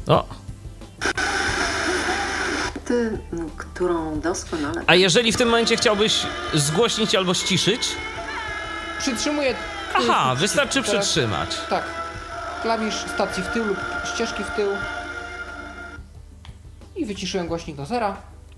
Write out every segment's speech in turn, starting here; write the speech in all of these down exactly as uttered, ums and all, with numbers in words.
O. Ty, którą doskonale... A jeżeli w tym momencie chciałbyś zgłośnić albo ściszyć? Przytrzymuję... Aha, wystarczy teraz przytrzymać. Tak. Klawisz stacji w tył lub ścieżki w tył. I wyciszyłem głośnik do zera.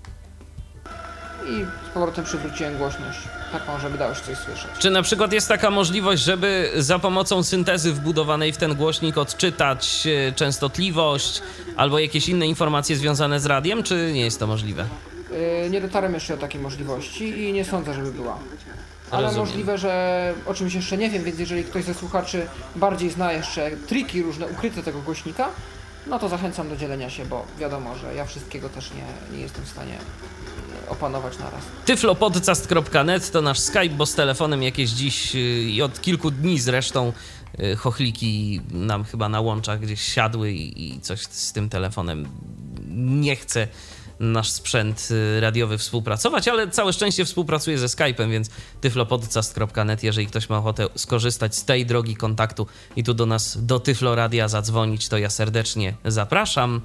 I z powrotem przywróciłem głośność taką, żeby dało się coś słyszeć. Czy na przykład jest taka możliwość, żeby za pomocą syntezy wbudowanej w ten głośnik odczytać częstotliwość albo jakieś inne informacje związane z radiem, czy nie jest to możliwe? Yy, nie dotarłem jeszcze do takiej możliwości i nie sądzę, żeby była. Ale Rozumiem. Możliwe, że o czymś jeszcze nie wiem, więc jeżeli ktoś ze słuchaczy bardziej zna jeszcze triki różne ukryte tego głośnika, no to zachęcam do dzielenia się, bo wiadomo, że ja wszystkiego też nie, nie jestem w stanie opanować naraz. tyflopodcast kropka net to nasz Skype, bo z telefonem jakieś dziś i od kilku dni zresztą chochliki nam chyba na łączach gdzieś siadły i coś z tym telefonem nie chce nasz sprzęt radiowy współpracować, ale całe szczęście współpracuje ze Skype'em, więc tyflopodcast kropka net, jeżeli ktoś ma ochotę skorzystać z tej drogi kontaktu i tu do nas, do Tyflo Radia zadzwonić, to ja serdecznie zapraszam.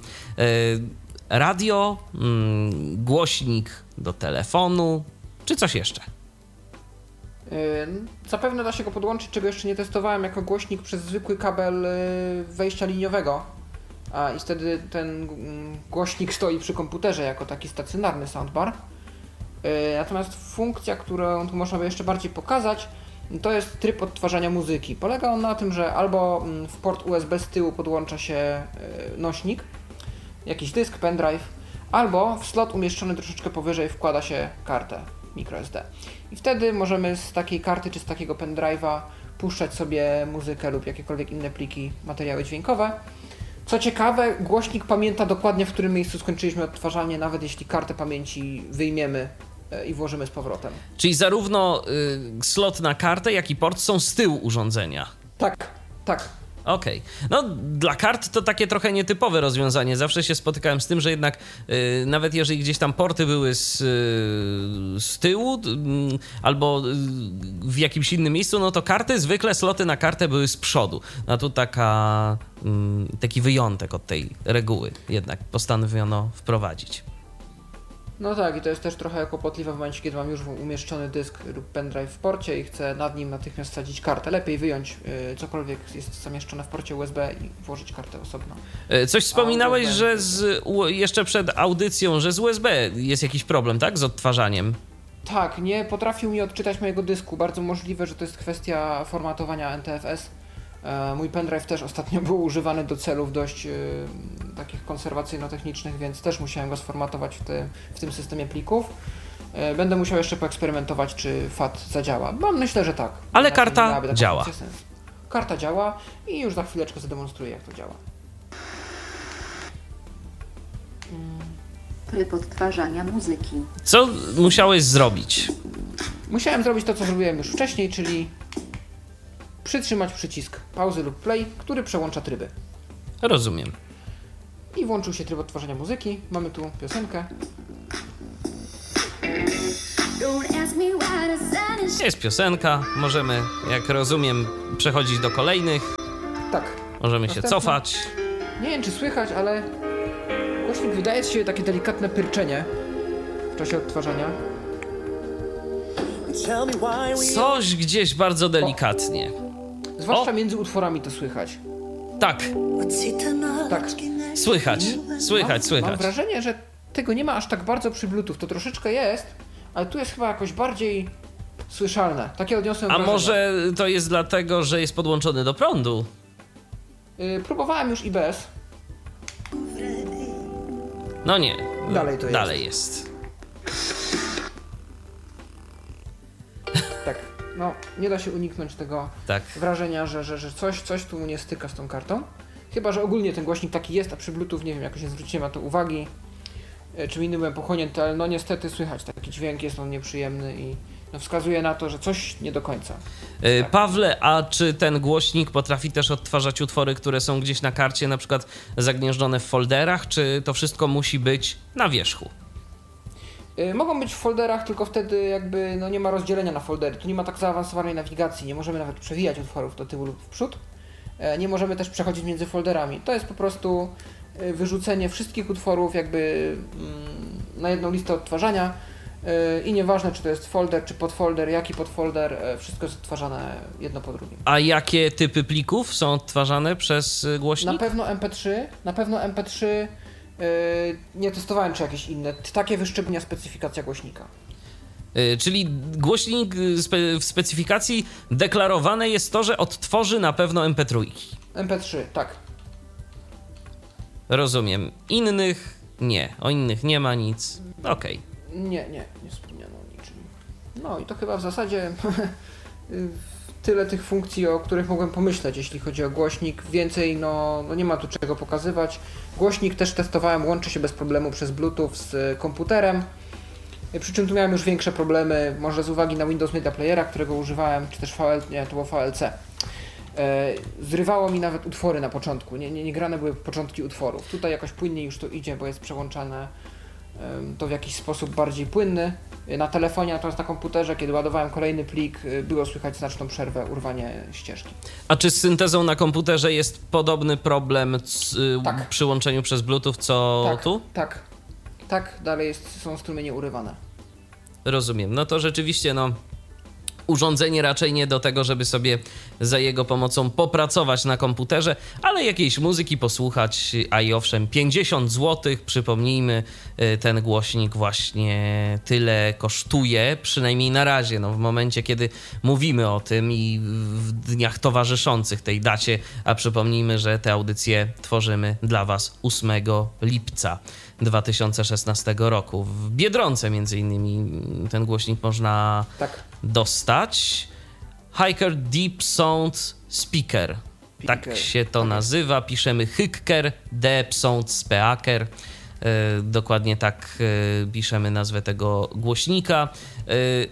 Radio, mm, głośnik do telefonu, czy coś jeszcze? Yy, zapewne da się go podłączyć, czego jeszcze nie testowałem, jako głośnik przez zwykły kabel yy, wejścia liniowego. A i wtedy ten yy, głośnik stoi przy komputerze jako taki stacjonarny soundbar. Yy, natomiast funkcja, którą tu można by jeszcze bardziej pokazać, to jest tryb odtwarzania muzyki. Polega on na tym, że albo w port U S B z tyłu podłącza się yy, nośnik, jakiś dysk, pendrive, albo w slot umieszczony troszeczkę powyżej wkłada się kartę microSD. I wtedy możemy z takiej karty czy z takiego pendrive'a puszczać sobie muzykę lub jakiekolwiek inne pliki, materiały dźwiękowe. Co ciekawe, głośnik pamięta dokładnie, w którym miejscu skończyliśmy odtwarzanie, nawet jeśli kartę pamięci wyjmiemy i włożymy z powrotem. Czyli zarówno y, slot na kartę, jak i port są z tyłu urządzenia. Tak, tak. Okej. Okay. No dla kart to takie trochę nietypowe rozwiązanie. Zawsze się spotykałem z tym, że jednak y, nawet jeżeli gdzieś tam porty były z, y, z tyłu y, albo y, w jakimś innym miejscu, no to karty, zwykle sloty na kartę były z przodu. A tu taka, y, taki wyjątek od tej reguły jednak postanowiono wprowadzić. No tak, i to jest też trochę kłopotliwe w momencie, kiedy mam już umieszczony dysk lub pendrive w porcie i chcę nad nim natychmiast wsadzić kartę. Lepiej wyjąć y, cokolwiek jest zamieszczone w porcie U S B i włożyć kartę osobno. Coś wspominałeś, że z, jeszcze przed audycją, że z U S B jest jakiś problem, tak? Z odtwarzaniem. Tak, nie potrafił mi odczytać mojego dysku. Bardzo możliwe, że to jest kwestia formatowania N T F S. Mój pendrive też ostatnio był używany do celów dość y, takich konserwacyjno-technicznych, więc też musiałem go sformatować w, ty, w tym systemie plików. Y, będę musiał jeszcze poeksperymentować, czy F A T zadziała. Bo myślę, że tak. Ale karta działa. Karta działa i już za chwileczkę zademonstruję, jak to działa. Tryb odtwarzania muzyki. Co musiałeś zrobić? Musiałem zrobić to, co zrobiłem już wcześniej, czyli przytrzymać przycisk pauzy lub play, który przełącza tryby. Rozumiem. I włączył się tryb odtwarzania muzyki. Mamy tu piosenkę. Jest piosenka. Możemy, jak rozumiem, przechodzić do kolejnych. Tak. Możemy się cofać. Nie wiem, czy słychać, ale głośnik wydaje z siebie takie delikatne pyrczenie w czasie odtwarzania. Coś gdzieś bardzo delikatnie. Zwłaszcza o. między utworami to słychać. Tak. Tak. Słychać, słychać, mam, słychać. Mam wrażenie, że tego nie ma aż tak bardzo przy Bluetooth. To troszeczkę jest, ale tu jest chyba jakoś bardziej słyszalne. Takie odniosłem A wrażenie. może to jest dlatego, że jest podłączony do prądu? Yy, próbowałem już I B S. No nie. Dalej to jest. Dalej jest. Tak. No, nie da się uniknąć tego tak. wrażenia, że, że, że coś, coś tu nie styka z tą kartą. Chyba że ogólnie ten głośnik taki jest, a przy Bluetooth nie wiem, jakoś nie zwróciłem na to uwagi. Czym innym byłem pochłonięty, ale no niestety słychać taki dźwięk, jest on nieprzyjemny i no, wskazuje na to, że coś nie do końca. Yy, tak. Pawle, a czy ten głośnik potrafi też odtwarzać utwory, które są gdzieś na karcie, na przykład zagnieżdżone w folderach, czy to wszystko musi być na wierzchu? Yy, mogą być w folderach, tylko wtedy jakby no, nie ma rozdzielenia na foldery. Tu nie ma tak zaawansowanej nawigacji, nie możemy nawet przewijać utworów do tyłu lub w przód. Yy, nie możemy też przechodzić między folderami. To jest po prostu wyrzucenie wszystkich utworów jakby na jedną listę odtwarzania i nieważne, czy to jest folder, czy podfolder, jaki podfolder, wszystko jest odtwarzane jedno po drugim. A jakie typy plików są odtwarzane przez głośnik? Na pewno em pe trzy, na pewno em pe trzy, yy, nie testowałem czy jakieś inne, takie wyszczególnia specyfikacja głośnika. Yy, czyli głośnik spe- w specyfikacji deklarowane jest to, że odtworzy na pewno em pe trzy. em pe trzy, tak. Rozumiem. Innych nie, o innych nie ma nic. Okej. Okay. Nie, nie, nie wspomniano o niczym. No i to chyba w zasadzie tyle tych funkcji, o których mogłem pomyśleć, jeśli chodzi o głośnik. Więcej no, no nie ma tu czego pokazywać. Głośnik też testowałem, łączy się bez problemu przez Bluetooth z komputerem. Przy czym tu miałem już większe problemy, może z uwagi na Windows Media Playera, którego używałem, czy też V L, nie, to było V L C. Zrywało mi nawet utwory na początku, nie, nie, nie grane były początki utworów. Tutaj jakoś płynniej już to idzie, bo jest przełączane to w jakiś sposób bardziej płynny. Na telefonie, natomiast na komputerze, kiedy ładowałem kolejny plik, było słychać znaczną przerwę, urwanie ścieżki. A czy z syntezą na komputerze jest podobny problem z, tak. przy łączeniu przez Bluetooth, co tak, tu? Tak, tak, dalej jest, są strumienie urywane. Rozumiem. No to rzeczywiście, no... urządzenie raczej nie do tego, żeby sobie za jego pomocą popracować na komputerze, ale jakiejś muzyki posłuchać, a i owszem, pięćdziesiąt złotych, przypomnijmy, ten głośnik właśnie tyle kosztuje, przynajmniej na razie, no w momencie, kiedy mówimy o tym i w dniach towarzyszących tej dacie, a przypomnijmy, że te audycje tworzymy dla Was ósmego lipca dwa tysiące szesnastego roku. W Biedronce między innymi ten głośnik można tak dostać. Hiker Deep Sound Speaker. Speaker. Tak się to okay. nazywa. Piszemy Hykker Deep Sound Speaker. Yy, dokładnie tak yy, piszemy nazwę tego głośnika. Yy,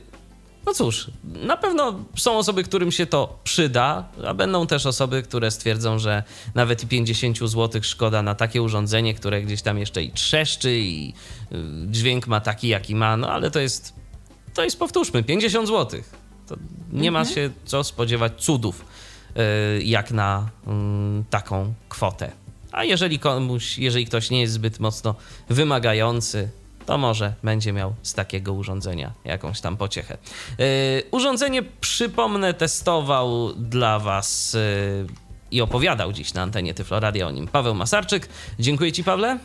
No cóż, na pewno są osoby, którym się to przyda, a będą też osoby, które stwierdzą, że nawet i pięćdziesiąt złotych szkoda na takie urządzenie, które gdzieś tam jeszcze i trzeszczy i dźwięk ma taki, jaki ma, no ale to jest, to jest powtórzmy, pięćdziesiąt złotych. To nie ma się co spodziewać cudów jak na taką kwotę. A jeżeli komuś, jeżeli ktoś nie jest zbyt mocno wymagający, to może będzie miał z takiego urządzenia jakąś tam pociechę. Yy, urządzenie, przypomnę, testował dla Was yy, i opowiadał dziś na antenie Tyflo Radia o nim Paweł Masarczyk. Dziękuję Ci, Pawle.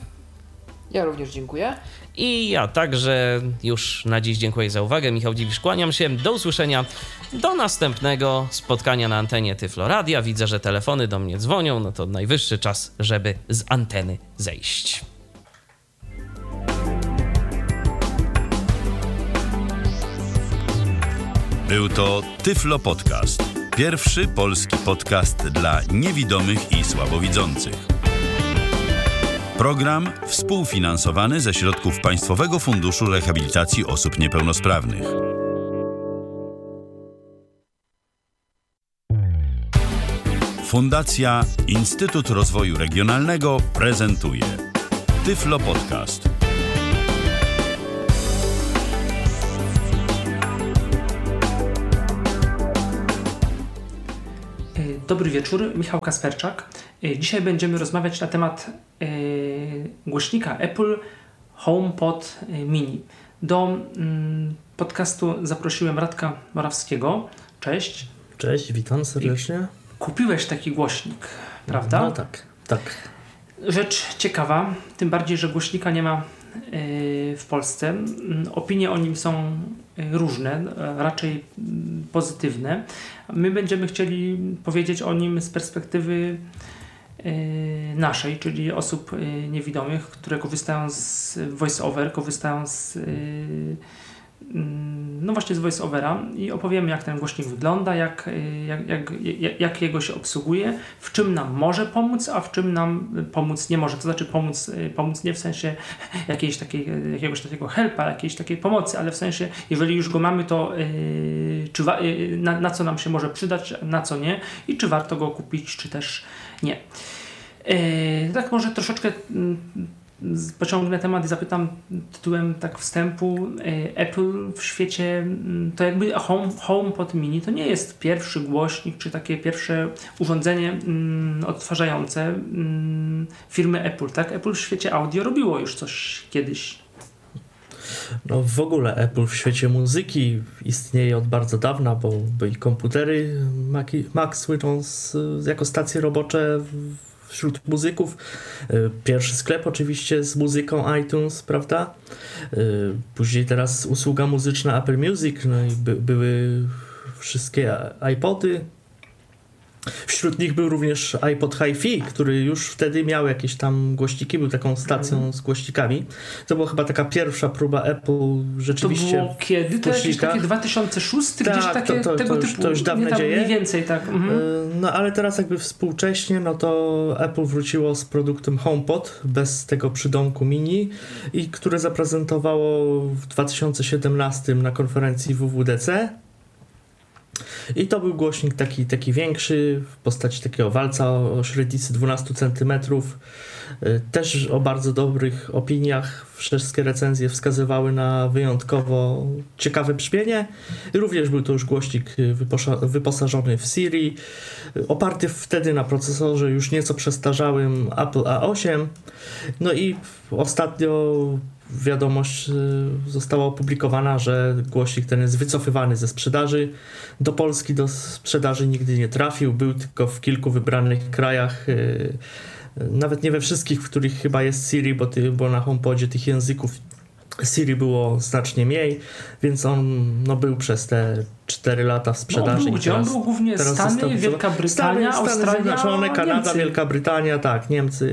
Ja również dziękuję. I ja także już na dziś dziękuję za uwagę. Michał Dziwisz, kłaniam się. Do usłyszenia. Do następnego spotkania na antenie Tyflo Radia. Widzę, że telefony do mnie dzwonią. No to najwyższy czas, żeby z anteny zejść. Był to Tyflo Podcast. Pierwszy polski podcast dla niewidomych i słabowidzących. Program współfinansowany ze środków Państwowego Funduszu Rehabilitacji Osób Niepełnosprawnych. Fundacja Instytut Rozwoju Regionalnego prezentuje Tyflo Podcast. Dobry wieczór, Michał Kasperczak. Dzisiaj będziemy rozmawiać na temat yy, głośnika Apple HomePod Mini. Do yy, podcastu zaprosiłem Radka Morawskiego. Cześć. Cześć, witam serdecznie. I kupiłeś taki głośnik, prawda? No tak, tak. Rzecz ciekawa, tym bardziej, że głośnika nie ma yy, w Polsce. Opinie o nim są różne, raczej pozytywne. My będziemy chcieli powiedzieć o nim z perspektywy yy, naszej, czyli osób yy, niewidomych, które korzystają z voice-over, korzystają z yy, yy, no właśnie z voice-overa i opowiemy, jak ten głośnik wygląda, jak, yy, jak, jak, jak, jak jego się obsługuje, w czym nam może pomóc, a w czym nam pomóc nie może. To znaczy pomóc, yy, pomóc nie w sensie jakiejś takiej, jakiegoś takiego helpa, jakiejś takiej pomocy, ale w sensie, jeżeli już go mamy, to yy, czy wa- yy, na, na co nam się może przydać, na co nie i czy warto go kupić, czy też nie. Yy, tak może troszeczkę yy, pociągnę temat i zapytam tytułem tak wstępu. Apple w świecie, to jakby Home, HomePod Mini to nie jest pierwszy głośnik, czy takie pierwsze urządzenie mm, odtwarzające mm, firmy Apple, tak? Apple w świecie audio robiło już coś kiedyś. No w ogóle Apple w świecie muzyki istnieje od bardzo dawna, bo, bo i komputery Maci, Mac słyną z, jako stacje robocze wśród muzyków. Pierwszy sklep oczywiście z muzyką iTunes, prawda? Później teraz usługa muzyczna Apple Music, no i by, były wszystkie iPody. Wśród nich był również iPod Hi-Fi, który już wtedy miał jakieś tam głośniki, był taką stacją mm. z głośnikami. To była chyba taka pierwsza próba Apple rzeczywiście. To było kiedy? To jakieś takie dwa tysiące szósty? Tak, gdzieś takie to, to, tego to już, typu. to już dawne dzieje. Mniej więcej, tak. Mhm. No ale teraz jakby współcześnie, no to Apple wróciło z produktem HomePod bez tego przydomku mini i które zaprezentowało w dwa tysiące siedemnastym na konferencji W W D C. I to był głośnik taki, taki większy, w postaci takiego walca o średnicy dwanaście centymetrów. Też o bardzo dobrych opiniach. Wszystkie recenzje wskazywały na wyjątkowo ciekawe brzmienie. Również był to już głośnik wyposażony w Siri, oparty wtedy na procesorze już nieco przestarzałym Apple A osiem. No i ostatnio wiadomość została opublikowana, że głośnik ten jest wycofywany ze sprzedaży. Do Polski do sprzedaży nigdy nie trafił, był tylko w kilku wybranych krajach, nawet nie we wszystkich, w których chyba jest Siri, bo, ty, bo na HomePodzie tych języków Siri było znacznie mniej, więc on no, był przez te cztery lata w sprzedaży. No, gdzie on był głównie Stany, Wielka Brytania, Stany, Australia, Stany Zjednoczone, Kanada, Niemcy. Wielka Brytania, tak, Niemcy.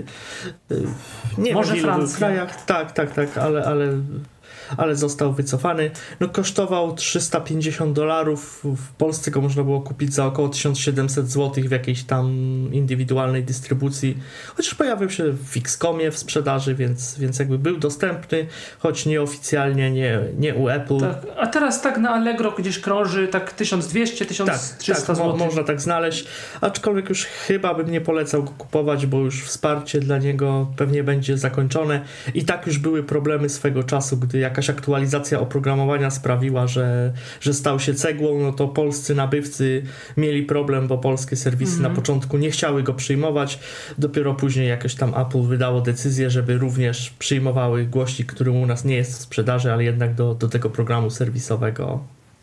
Nie Może wiem w ilu Francja. krajach, tak, tak, tak, ale, ale, ale został wycofany. No kosztował trzysta pięćdziesiąt dolarów, w Polsce go można było kupić za około tysiąc siedemset złotych w jakiejś tam indywidualnej dystrybucji, chociaż pojawił się w X-Comie w sprzedaży, więc, więc jakby był dostępny, choć nieoficjalnie, nie, nie u Apple. Tak, a teraz tak na Allegro gdzieś krąży tak tysiąc dwieście do tysiąc trzysta tak, tak, złotych. Mo- można tak znaleźć, aczkolwiek już chyba bym nie polecał go kupować, bo już wsparcie dla niego pewnie będzie zakończone i tak już były problemy swego czasu, gdy jakaś aktualizacja oprogramowania sprawiła, że, że stał się cegłą, no to polscy nabywcy mieli problem, bo polskie serwisy mm-hmm. na początku nie chciały go przyjmować, dopiero później jakoś tam Apple wydało decyzję, żeby również przyjmowały głośnik, który u nas nie jest w sprzedaży, ale jednak do, do tego programu serwisowego.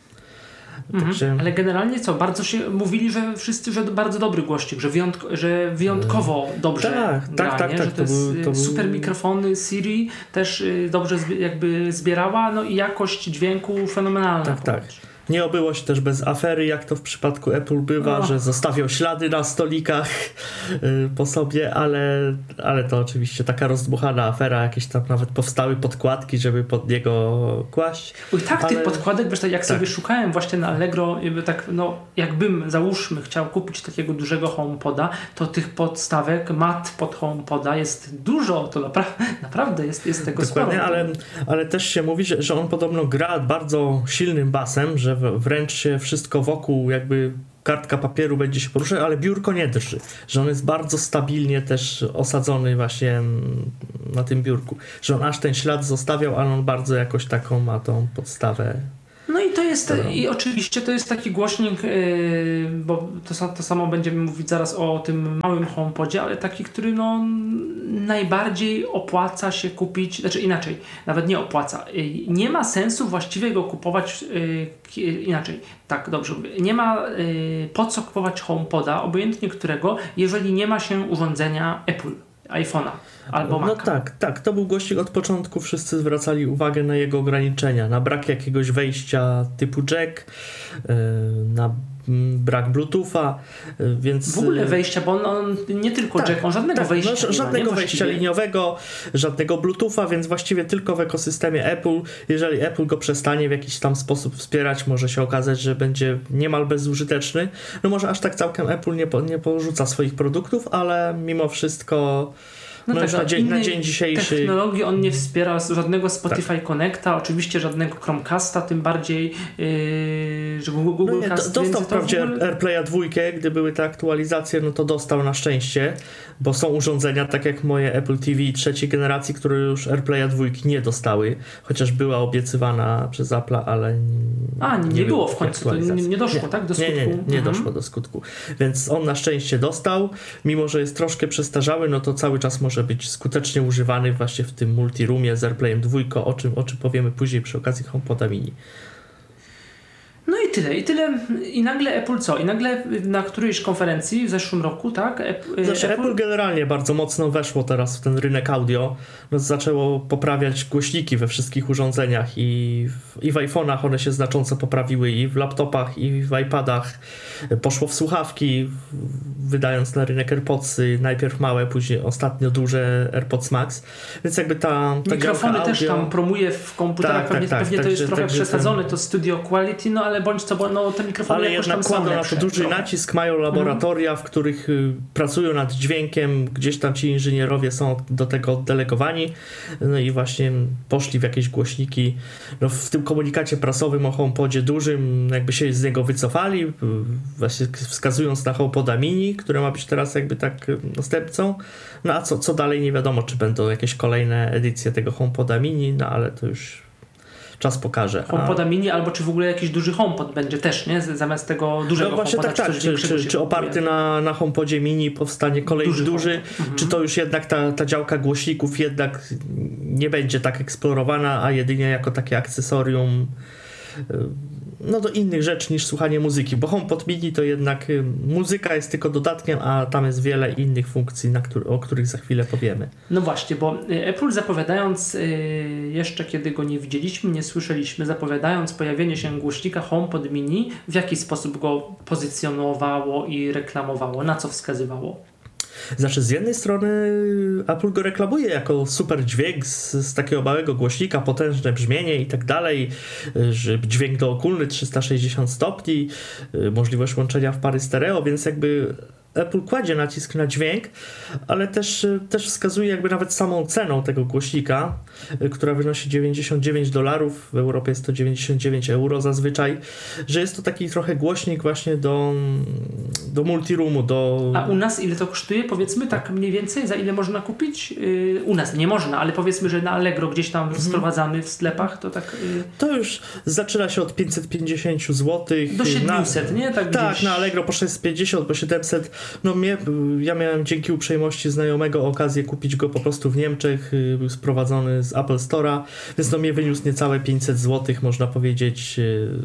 Mhm. Także... Ale generalnie co? Bardzo się mówili, że wszyscy, że bardzo dobry głośnik, że, wyjątko, że wyjątkowo dobrze tak, gra, tak, tak, nie? tak, Że to, to jest był, to był... super mikrofony Siri też y, dobrze zbi- jakby zbierała, no i jakość dźwięku fenomenalna. Tak, tak. Nie obyło się też bez afery, jak to w przypadku Apple bywa, no. że zostawiał ślady na stolikach yy, po sobie, ale, ale to oczywiście taka rozdmuchana afera, jakieś tam nawet powstały podkładki, żeby pod niego kłaść. Oj, tak, ale... tych podkładek, wiesz, tak jak tak. sobie szukałem właśnie na Allegro, jakby tak, no jakbym, załóżmy, chciał kupić takiego dużego HomePoda, to tych podstawek, mat pod HomePoda jest dużo, to napra- naprawdę jest, jest tego Dokładnie, sporo. ale, ale też się mówi, że, że on podobno gra bardzo silnym basem, że wręcz się wszystko wokół jakby kartka papieru będzie się poruszać, ale biurko nie drży, że on jest bardzo stabilnie też osadzony właśnie na tym biurku, że on aż ten ślad zostawiał, ale on bardzo jakoś taką ma tą podstawę. No i to jest, Dobra. i oczywiście to jest taki głośnik, yy, bo to, to samo będziemy mówić zaraz o tym małym HomePodzie, ale taki, który no najbardziej opłaca się kupić, znaczy inaczej, nawet nie opłaca, yy, nie ma sensu właściwie go kupować, yy, inaczej, tak dobrze mówię, nie ma yy, po co kupować HomePoda, obojętnie którego, jeżeli nie ma się urządzenia Apple, iPhone'a albo Maca. No tak, tak, to był głośnik od początku, wszyscy zwracali uwagę na jego ograniczenia, na brak jakiegoś wejścia typu jack, yy, na brak Bluetootha, więc... W ogóle wejścia, bo on, on nie tylko tak, jack, on żadnego tak, wejścia no, nie żadnego ma, wejścia liniowego, żadnego Bluetootha, więc właściwie tylko w ekosystemie Apple. Jeżeli Apple go przestanie w jakiś tam sposób wspierać, może się okazać, że będzie niemal bezużyteczny. No może aż tak całkiem Apple nie, po, nie porzuca swoich produktów, ale mimo wszystko... No, no tak, już na dzień, na dzień dzisiejszy... technologii on nie wspiera żadnego Spotify tak. Connecta, oczywiście żadnego Chromecasta, tym bardziej yy, że Google no nie, Cast dostał wprawdzie ogóle... AirPlaya dwójkę, gdy były te aktualizacje, no to dostał na szczęście, bo są urządzenia, tak jak moje Apple T V trzeciej generacji, które już AirPlaya dwójki nie dostały, chociaż była obiecywana przez Apple'a, ale A, nie, nie, nie było w końcu, to nie, nie doszło, nie, tak? Do skutku? Nie, nie, nie, nie mhm. doszło do skutku, więc on na szczęście dostał, mimo że jest troszkę przestarzały, no to cały czas może być skutecznie używany właśnie w tym multiroomie z AirPlayem dwójką, o czym, o czym powiemy później przy okazji HomePoda Mini. No i tyle, i tyle. I nagle Apple co? I nagle na którejś konferencji w zeszłym roku, tak? Apple... Znaczy Apple generalnie bardzo mocno weszło teraz w ten rynek audio. No, zaczęło poprawiać głośniki we wszystkich urządzeniach i w, i w iPhone'ach one się znacząco poprawiły, i w laptopach, i w iPadach. Poszło w słuchawki, wydając na rynek AirPodsy, najpierw małe, później ostatnio duże AirPods Max. Więc jakby ta, ta mikrofony audio... też tam promuje w komputerach, tak, pewnie, tak, tak, pewnie tak, to jest tak, trochę tak, przesadzone, ten... to studio quality, no ale bądź co, bo no, te mikrofony ale jakoś jednak tam są kładą na lepsze, to duży trochę. nacisk, mają laboratoria, mhm. w których y, pracują nad dźwiękiem, gdzieś tam ci inżynierowie są do tego oddelegowani, no i właśnie poszli w jakieś głośniki, no w tym komunikacie prasowym o HomePodzie dużym jakby się z niego wycofali, y, właśnie wskazując na HomePoda Mini, które ma być teraz jakby tak y, następcą, no a co, co dalej nie wiadomo, czy będą jakieś kolejne edycje tego HomePoda Mini, no ale to już czas pokaże. HomePoda Mini, albo czy w ogóle jakiś duży HomePod będzie też, nie? Zamiast tego dużego no właśnie HomePoda. Tak, tak. Czy, czy, czy oparty na, na HomePodzie Mini powstanie kolejny duży, duży mhm. czy to już jednak ta, ta działka głośników jednak nie będzie tak eksplorowana, a jedynie jako takie akcesorium no do innych rzeczy niż słuchanie muzyki, bo HomePod Mini to jednak y, muzyka jest tylko dodatkiem, a tam jest wiele innych funkcji, na który, o których za chwilę powiemy. No właśnie, bo Apple zapowiadając, y, jeszcze kiedy go nie widzieliśmy, nie słyszeliśmy, zapowiadając pojawienie się głośnika HomePod Mini, w jaki sposób go pozycjonowało i reklamowało, na co wskazywało? Znaczy z jednej strony Apple go reklamuje jako super dźwięk z, z takiego małego głośnika, potężne brzmienie i tak dalej, że dźwięk dookólny trzysta sześćdziesiąt stopni, możliwość łączenia w pary stereo, więc jakby Apple kładzie nacisk na dźwięk, ale też, też wskazuje jakby nawet samą ceną tego głośnika, która wynosi dziewięćdziesiąt dziewięć dolarów, w Europie jest to dziewięćdziesiąt dziewięć euro zazwyczaj, że jest to taki trochę głośnik właśnie do, do multiroomu, do... A u nas ile to kosztuje? Powiedzmy tak mniej więcej, za ile można kupić? Yy, u nas nie można, ale powiedzmy, że na Allegro gdzieś tam mhm. sprowadzany w sklepach, to tak... Yy... To już zaczyna się od pięćset pięćdziesiąt złotych. Do siedemset, na... nie? Tak, tak gdzieś... na Allegro po sześćset pięćdziesiąt, po siedemset. No mnie, ja miałem dzięki uprzejmości znajomego okazję kupić go po prostu w Niemczech, yy, sprowadzony z Apple Store'a, więc no mnie wyniósł niecałe pięćset złotych, można powiedzieć.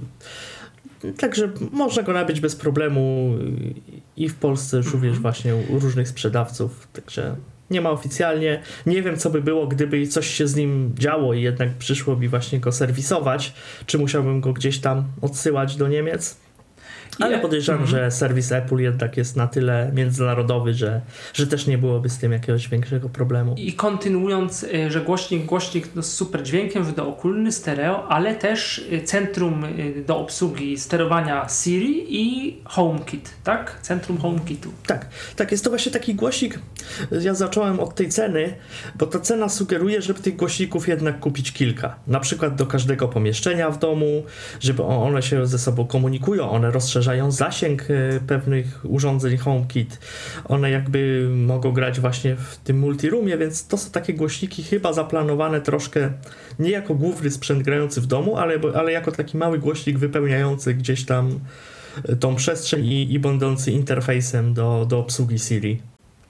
Yy, także można go nabyć bez problemu i w Polsce już również mm-hmm. właśnie u różnych sprzedawców, także nie ma oficjalnie. Nie wiem, co by było, gdyby coś się z nim działo i jednak przyszło mi właśnie go serwisować, czy musiałbym go gdzieś tam odsyłać do Niemiec. Ale podejrzewam, mm-hmm. że serwis Apple jednak jest na tyle międzynarodowy, że, że też nie byłoby z tym jakiegoś większego problemu. I kontynuując, że głośnik, głośnik no z super dźwiękiem, dookólny, stereo, ale też centrum do obsługi sterowania Siri i HomeKit, tak? Centrum HomeKitu. Tak, tak, jest to właśnie taki głośnik. Ja zacząłem od tej ceny, bo ta cena sugeruje, żeby tych głośników jednak kupić kilka. Na przykład do każdego pomieszczenia w domu, żeby one się ze sobą komunikują, one rozszerzają zasięg pewnych urządzeń HomeKit. One jakby mogą grać właśnie w tym multiroomie, więc to są takie głośniki chyba zaplanowane troszkę nie jako główny sprzęt grający w domu, ale, ale jako taki mały głośnik wypełniający gdzieś tam tą przestrzeń i, i będący interfejsem do, do obsługi Siri.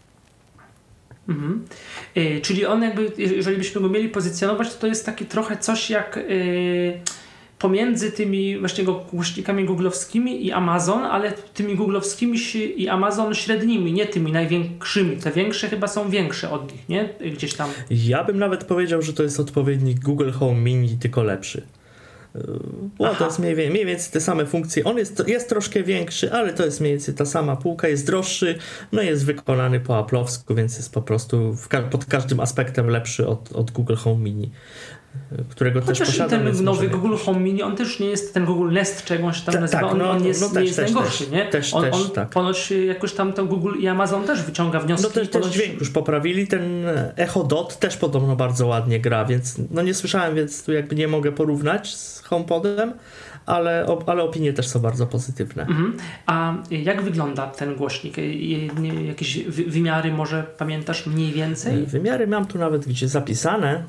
Mhm. Yy, czyli on jakby, jeżeli byśmy go mieli pozycjonować, to to jest taki trochę coś jak... Yy... pomiędzy tymi właśnie głośnikami googlowskimi i Amazon, ale tymi googlowskimi i Amazon średnimi, nie tymi największymi. Te większe chyba są większe od nich, nie? Gdzieś tam. Ja bym nawet powiedział, że to jest odpowiednik Google Home Mini, tylko lepszy. Bo to jest mniej, mniej więcej te same funkcje. On jest, jest troszkę większy, ale to jest mniej więcej ta sama półka, jest droższy, no jest wykonany po aplowsku, więc jest po prostu w ka- pod każdym aspektem lepszy od, od Google Home Mini, którego Chociaż też posiadam. Ten nowy Google Home Mini, on też nie jest ten Google Nest, czy jak on się tam Ta, nazywa, tak, on, no, on jest, no, nie też, jest też, najgorszy, też, nie? Też, on też, on tak. ponoć jakoś tam ten Google i Amazon też wyciąga wnioski. No też, ponoć... też dźwięk już poprawili, ten Echo Dot też podobno bardzo ładnie gra, więc no nie słyszałem, więc tu jakby nie mogę porównać z HomePodem, ale, ale opinie też są bardzo pozytywne. Mhm. A jak wygląda ten głośnik? Jakieś wymiary może pamiętasz mniej więcej? Wymiary mam tu nawet gdzie zapisane.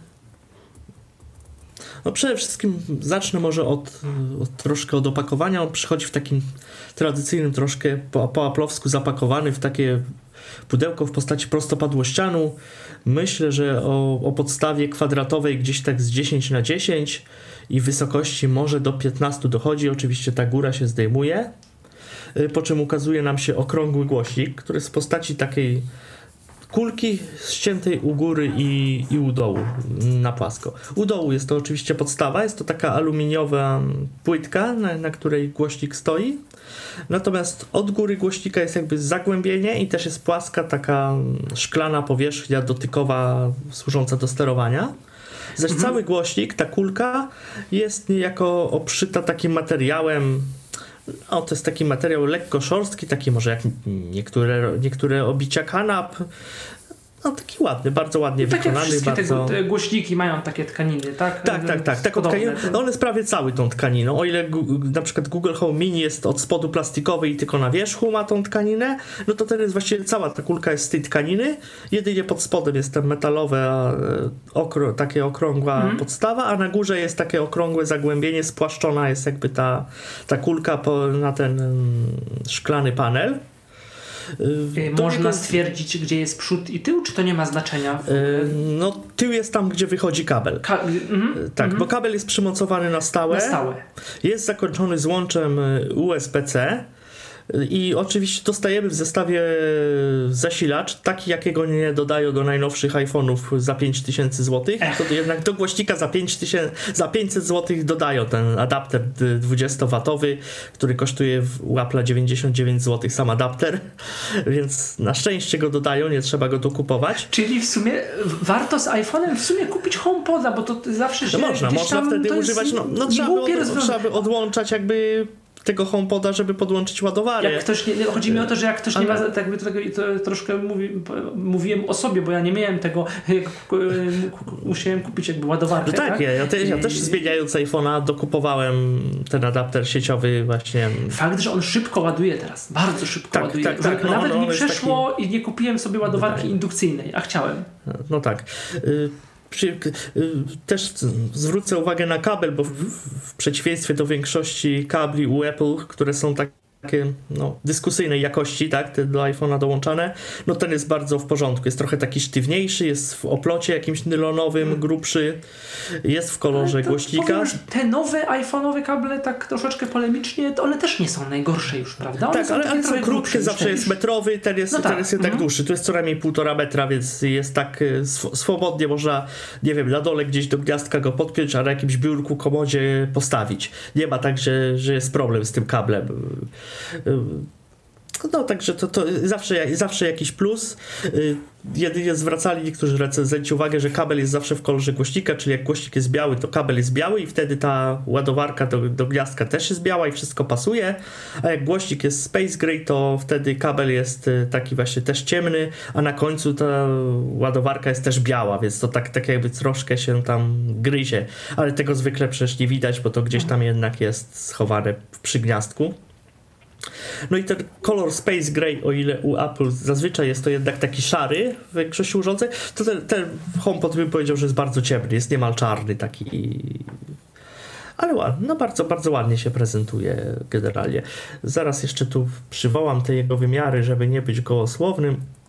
No przede wszystkim zacznę może od, od troszkę od opakowania. On przychodzi w takim tradycyjnym, troszkę po, po aplowsku zapakowany w takie pudełko w postaci prostopadłościanu. Myślę, że o, o podstawie kwadratowej gdzieś tak z dziesięć na dziesięć i wysokości może do piętnaście dochodzi. Oczywiście ta góra się zdejmuje. Po czym ukazuje nam się okrągły głośnik, który jest w postaci takiej kulki ściętej u góry i, i u dołu na płasko. U dołu jest to oczywiście podstawa, jest to taka aluminiowa płytka, na, na której głośnik stoi. Natomiast od góry głośnika jest jakby zagłębienie i też jest płaska taka szklana powierzchnia dotykowa służąca do sterowania. Zaś mhm. cały głośnik, ta kulka jest niejako obszyta takim materiałem. O, to jest taki materiał lekko szorstki, taki może jak niektóre, niektóre obicia kanap. No taki ładny, bardzo ładnie tak wykonany. Jak wszystkie bardzo... te głośniki mają takie tkaniny, tak? Tak, tak, tak. Taką tkaninę, no on jest prawie cały tą tkaniną. O ile na przykład Google Home Mini jest od spodu plastikowy i tylko na wierzchu ma tą tkaninę, no to ten jest właściwie cała ta kulka jest z tej tkaniny. Jedynie pod spodem jest tam metalowe, okro, takie okrągła mm. podstawa, a na górze jest takie okrągłe zagłębienie, spłaszczona jest jakby ta, ta kulka po, na ten um, szklany panel. Do Można niego... stwierdzić, gdzie jest przód i tył, czy to nie ma znaczenia? No tył jest tam, gdzie wychodzi kabel. Ka- mm-hmm, tak, mm-hmm. bo kabel jest przymocowany na stałe. Na stałe. Jest zakończony złączem U S B C. I oczywiście dostajemy w zestawie zasilacz, taki jakiego nie dodają do najnowszych iPhone'ów za pięć tysięcy złotych. To jednak do głośnika za, pięć tysięcy, za pięćset złotych dodają ten adapter dwudziestowatowy, który kosztuje u Apple'a dziewięćdziesiąt dziewięć złotych sam adapter, więc na szczęście go dodają, nie trzeba go dokupować. Czyli w sumie warto z iPhone'em w sumie kupić HomePoda, bo to zawsze się no można, można wtedy używać, no, no trzeba, by od, trzeba by odłączać jakby tego HomePoda, żeby podłączyć ładowarkę. Jak ktoś nie, chodzi mi o to, że jak ktoś nie ma, tak by to, to troszkę mówi, mówiłem o sobie, bo ja nie miałem tego, musiałem kupić jakby ładowarkę. No tak, tak? Ja, ja, te, ja też zmieniając iPhone'a dokupowałem ten adapter sieciowy właśnie. Fakt, że on szybko ładuje teraz, bardzo szybko tak, ładuje. Tak, tak, Nawet no, mi przeszło taki... i nie kupiłem sobie ładowarki Wydaje. indukcyjnej, a chciałem. No tak. Y- Przy, też zwrócę uwagę na kabel, bo w, w przeciwieństwie do większości kabli u Apple, które są takie no, dyskusyjnej jakości, tak, te do iPhone'a dołączane, no ten jest bardzo w porządku. Jest trochę taki sztywniejszy, jest w oplocie jakimś nylonowym, grubszy, jest w kolorze głośnika. Powiem, te nowe iPhone'owe kable, tak troszeczkę polemicznie, to one też nie są najgorsze już, prawda? One tak, są ale, ale są krótkie, zawsze jest metrowy, ten jest, no tak. ten jest jednak mhm. dłuższy. Tu jest co najmniej półtora metra, więc jest tak sw- swobodnie można, nie wiem, na dole gdzieś do gniazdka go podpiąć, a na jakimś biurku, komodzie postawić. Nie ma tak, że, że jest problem z tym kablem. No także to, to zawsze, zawsze jakiś plus. Jedynie zwracali niektórzy recenzenci uwagę, że kabel jest zawsze w kolorze głośnika, czyli jak głośnik jest biały, to kabel jest biały i wtedy ta ładowarka do, do gniazdka też jest biała i wszystko pasuje, a jak głośnik jest Space Gray, to wtedy kabel jest taki właśnie też ciemny, a na końcu ta ładowarka jest też biała, więc to tak, tak jakby troszkę się tam gryzie, ale tego zwykle przecież nie widać, bo to gdzieś tam jednak jest schowane przy gniazdku. No i ten kolor Space Gray, o ile u Apple zazwyczaj jest to jednak taki szary w większości urządzeń, to ten, ten HomePod bym powiedział, że jest bardzo ciemny, jest niemal czarny taki. Ale ładny, no bardzo, bardzo ładnie się prezentuje generalnie. Zaraz jeszcze tu przywołam te jego wymiary, żeby nie być gołosłownym.